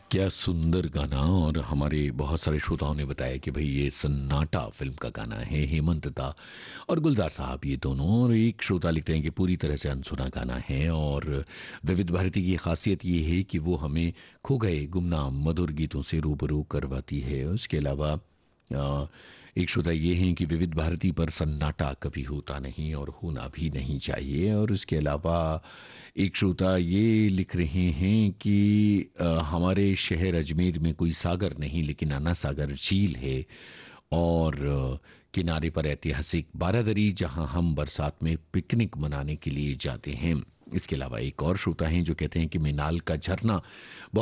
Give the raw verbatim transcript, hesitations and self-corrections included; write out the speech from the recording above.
क्या सुंदर गाना। और हमारे बहुत सारे श्रोताओं ने बताया कि भाई ये सन्नाटा फिल्म का गाना है। हेमंत दा और गुलजार साहब ये दोनों। और एक श्रोता लिखते हैं कि पूरी तरह से अनसुना गाना है। और विविध भारती की खासियत ये है कि वो हमें खो गए गुमनाम मधुर गीतों से रूबरू करवाती है। उसके अलावा अ, एक श्रोता ये है कि विविध भारती पर सन्नाटा कभी होता नहीं और होना भी नहीं चाहिए। और उसके अलावा एक श्रोता ये लिख रहे हैं कि अ, हमारे शहर अजमेर में कोई सागर नहीं लेकिन अन्ना सागर झील है। और अ, किनारे पर ऐतिहासिक बारादरी जहां हम बरसात में पिकनिक मनाने के लिए जाते हैं। इसके अलावा एक और श्रोता हैं जो कहते हैं कि मिनाल का झरना